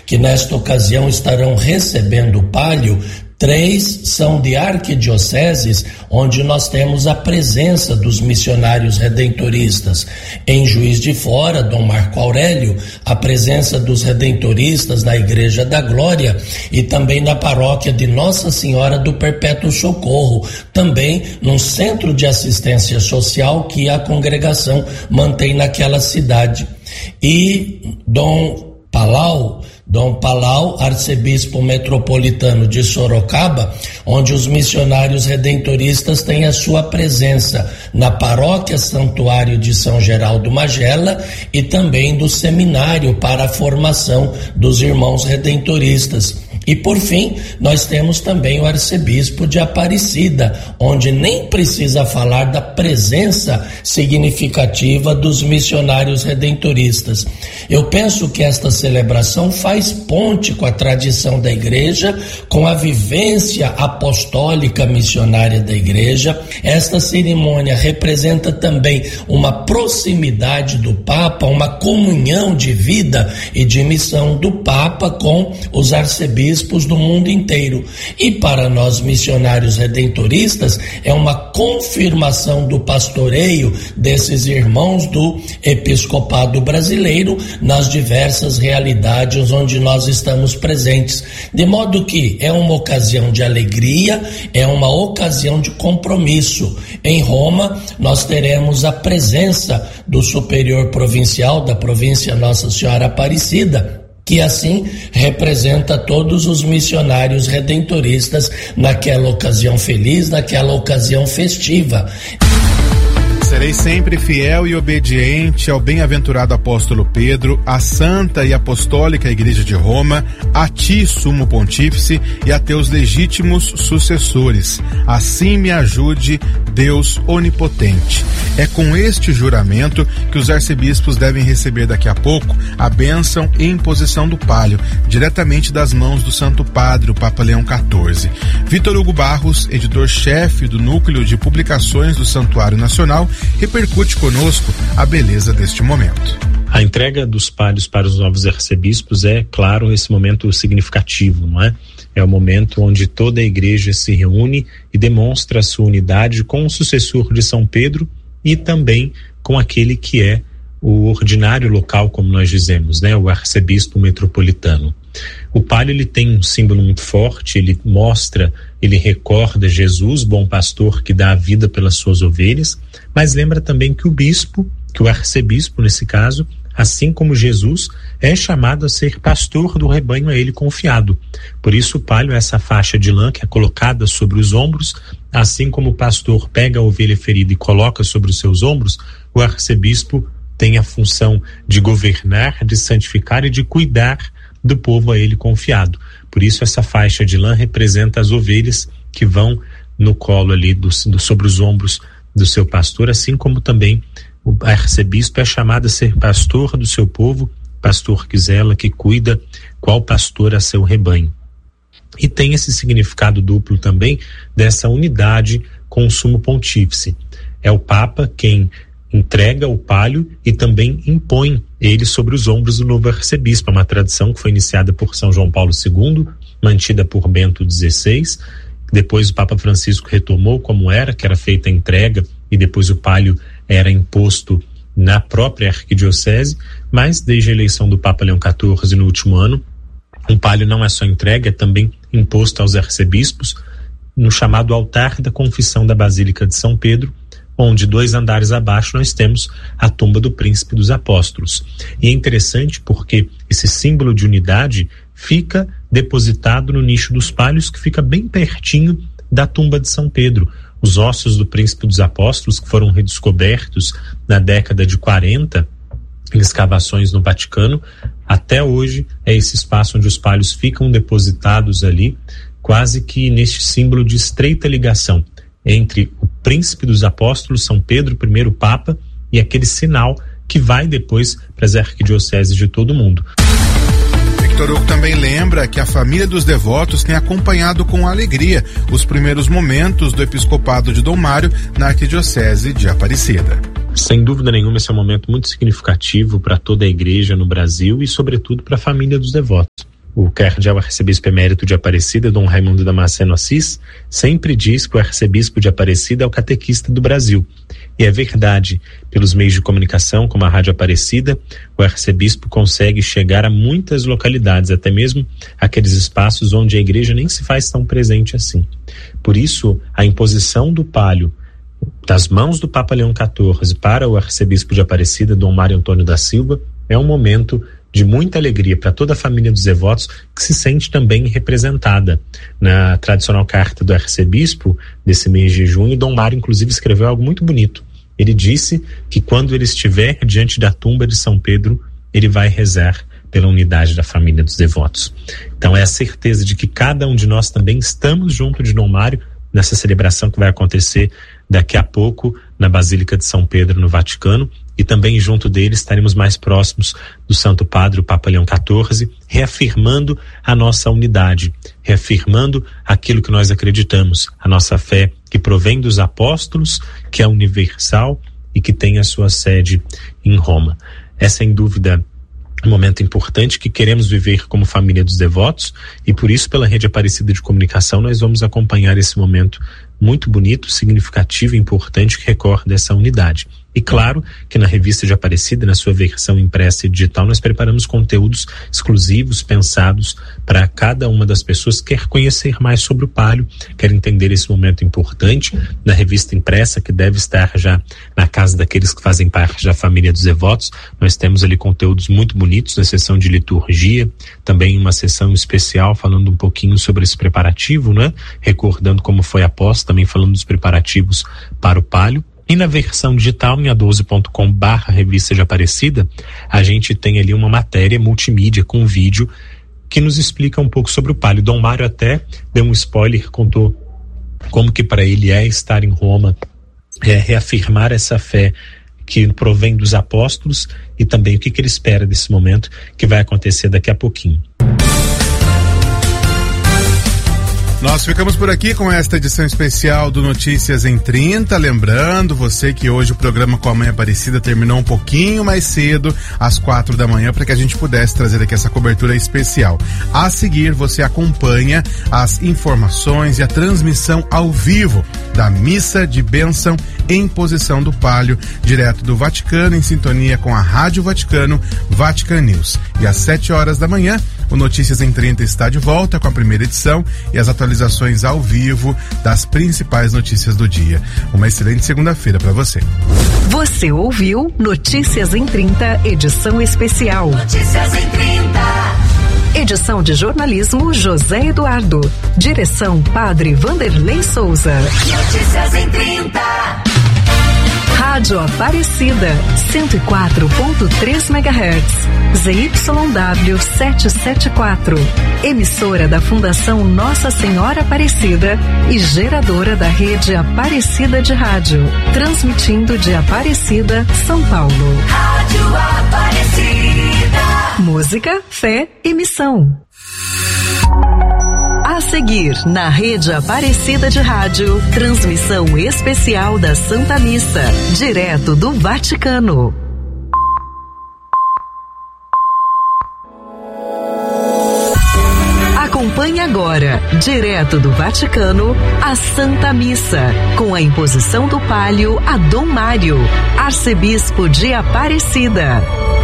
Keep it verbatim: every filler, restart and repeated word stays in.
que nesta ocasião estarão recebendo o palio. Três são de arquidioceses, onde nós temos a presença dos missionários redentoristas. Em Juiz de Fora, Dom Marco Aurélio, a presença dos redentoristas na Igreja da Glória e também na paróquia de Nossa Senhora do Perpétuo Socorro, também num centro de assistência social que a congregação mantém naquela cidade. E Dom Palau, Dom Palau, arcebispo metropolitano de Sorocaba, onde os missionários redentoristas têm a sua presença na paróquia Santuário de São Geraldo Magela e também do seminário para a formação dos irmãos redentoristas. E por fim, nós temos também o arcebispo de Aparecida, onde nem precisa falar da presença significativa dos missionários redentoristas. Eu penso que esta celebração faz ponte com a tradição da igreja, com a vivência apostólica missionária da igreja. Esta cerimônia representa também uma proximidade do Papa, uma comunhão de vida e de missão do Papa com os arcebispos do mundo inteiro. E para nós missionários redentoristas é uma confirmação do pastoreio desses irmãos do episcopado brasileiro nas diversas realidades onde nós estamos presentes. De modo que é uma ocasião de alegria, é uma ocasião de compromisso. Em Roma nós teremos a presença do superior provincial da província Nossa Senhora Aparecida, que assim representa todos os missionários redentoristas naquela ocasião feliz, naquela ocasião festiva. Serei sempre fiel e obediente ao bem-aventurado apóstolo Pedro, à santa e apostólica Igreja de Roma, a ti, sumo pontífice, e a teus legítimos sucessores. Assim me ajude Deus onipotente. É com este juramento que os arcebispos devem receber daqui a pouco a bênção e imposição do palio, diretamente das mãos do Santo Padre, o Papa Leão quatorze. Vitor Hugo Barros, editor-chefe do Núcleo de Publicações do Santuário Nacional, repercute conosco a beleza deste momento. A entrega dos palhos para os novos arcebispos é, claro, esse momento significativo, não é? É o momento onde toda a igreja se reúne e demonstra a sua unidade com o sucessor de São Pedro e também com aquele que é o ordinário local, como nós dizemos, né? O arcebispo metropolitano. O palio, ele tem um símbolo muito forte, ele mostra, ele recorda Jesus, bom pastor que dá a vida pelas suas ovelhas, mas lembra também que o bispo, que o arcebispo nesse caso, assim como Jesus, é chamado a ser pastor do rebanho a ele confiado. Por isso o palio é essa faixa de lã que é colocada sobre os ombros, assim como o pastor pega a ovelha ferida e coloca sobre os seus ombros, o arcebispo tem a função de governar, de santificar e de cuidar do povo a ele confiado. Por isso essa faixa de lã representa as ovelhas que vão no colo ali, do, do, sobre os ombros do seu pastor, assim como também o arcebispo é chamado a ser pastor do seu povo, pastor que zela, que cuida, qual pastor a seu rebanho. E tem esse significado duplo também dessa unidade com o sumo pontífice. É o Papa quem entrega o palio e também impõe ele sobre os ombros do novo arcebispo, uma tradição que foi iniciada por São João Paulo segundo, mantida por Bento dezesseis, depois o Papa Francisco retomou como era, que era feita a entrega e depois o palio era imposto na própria arquidiocese, mas desde a eleição do Papa Leão quatorze no último ano, o palio não é só entrega, é também imposto aos arcebispos no chamado altar da confissão da Basílica de São Pedro, onde dois andares abaixo nós temos a tumba do Príncipe dos Apóstolos. E é interessante porque esse símbolo de unidade fica depositado no nicho dos palhos, que fica bem pertinho da tumba de São Pedro. Os ossos do Príncipe dos Apóstolos, que foram redescobertos na década de quarenta, em escavações no Vaticano, até hoje é esse espaço onde os palhos ficam depositados ali, quase que neste símbolo de estreita ligação entre o Príncipe dos Apóstolos, São Pedro, primeiro Papa, e aquele sinal que vai depois para as arquidioceses de todo o mundo. Victor Hugo também lembra que a família dos devotos tem acompanhado com alegria os primeiros momentos do episcopado de Dom Mário na arquidiocese de Aparecida. Sem dúvida nenhuma, esse é um momento muito significativo para toda a igreja no Brasil e, sobretudo, para a família dos devotos. o cardeal arcebispo emérito de Aparecida, Dom Raimundo Damasceno Assis, sempre diz que o arcebispo de Aparecida é o catequista do Brasil. E é verdade, pelos meios de comunicação, como a Rádio Aparecida, o arcebispo consegue chegar a muitas localidades, até mesmo aqueles espaços onde a igreja nem se faz tão presente assim. Por isso, a imposição do palio das mãos do Papa Leão quatorze para o arcebispo de Aparecida, Dom Mário Antônio da Silva, é um momento de muita alegria para toda a família dos devotos, que se sente também representada. Na tradicional carta do arcebispo desse mês de junho, Dom Mário inclusive escreveu algo muito bonito. Ele disse que quando ele estiver diante da tumba de São Pedro, ele vai rezar pela unidade da família dos devotos. Então é a certeza de que cada um de nós também estamos junto de Dom Mário nessa celebração que vai acontecer daqui a pouco na Basílica de São Pedro, no Vaticano, e também junto dele estaremos mais próximos do Santo Padre, o Papa Leão quatorze, reafirmando a nossa unidade, reafirmando aquilo que nós acreditamos, a nossa fé que provém dos apóstolos, que é universal e que tem a sua sede em Roma. É sem dúvida um momento importante que queremos viver como família dos devotos, e por isso, pela Rede Aparecida de Comunicação, nós vamos acompanhar esse momento muito bonito, significativo e importante que recorda essa unidade. E claro que na revista de Aparecida, na sua versão impressa e digital, nós preparamos conteúdos exclusivos, pensados para cada uma das pessoas que quer conhecer mais sobre o palio, quer entender esse momento importante. Na revista impressa, que deve estar já na casa daqueles que fazem parte da família dos devotos, nós temos ali conteúdos muito bonitos na seção de liturgia, também uma sessão especial falando um pouquinho sobre esse preparativo, né? Recordando como foi a posse, também falando dos preparativos para o palio. E na versão digital, em a doze ponto com barra revista de Aparecida, a gente tem ali uma matéria multimídia com vídeo que nos explica um pouco sobre o palio. Dom Mário até deu um spoiler, contou como que para ele é estar em Roma, é reafirmar essa fé que provém dos apóstolos e também o que, que ele espera desse momento que vai acontecer daqui a pouquinho. Nós ficamos por aqui com esta edição especial do Notícias em trinta, lembrando você que hoje o programa com a Mãe Aparecida terminou um pouquinho mais cedo, às quatro da manhã, para que a gente pudesse trazer aqui essa cobertura especial. A seguir, você acompanha as informações e a transmissão ao vivo da missa de bênção e imposição do palio, direto do Vaticano, em sintonia com a Rádio Vaticano, Vatican News. E às sete horas da manhã, o Notícias em trinta está de volta com a primeira edição e as atualizações ao vivo das principais notícias do dia. Uma excelente segunda-feira para você. Você ouviu Notícias em trinta, edição especial. Notícias em trinta. Edição de jornalismo José Eduardo. Direção Padre Vanderlei Souza. Notícias em trinta. Rádio Aparecida, cento e quatro ponto três megahertz, Z Y W setecentos e setenta e quatro, emissora da Fundação Nossa Senhora Aparecida e geradora da rede Aparecida de Rádio, transmitindo de Aparecida, São Paulo. Rádio Aparecida. Música, fé e missão. A seguir, na Rede Aparecida de Rádio, transmissão especial da Santa Missa, direto do Vaticano. Acompanhe agora, direto do Vaticano, a Santa Missa, com a imposição do palio a Dom Mário, arcebispo de Aparecida.